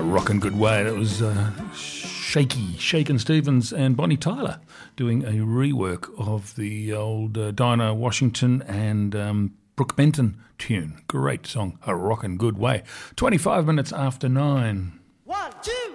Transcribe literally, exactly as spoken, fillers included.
A rockin' good way. That was uh, Shaky, Shakin' Stevens and Bonnie Tyler doing a rework of the old uh, Dinah Washington and um, Brooke Benton tune. Great song, A Rockin' Good Way. twenty-five minutes after nine.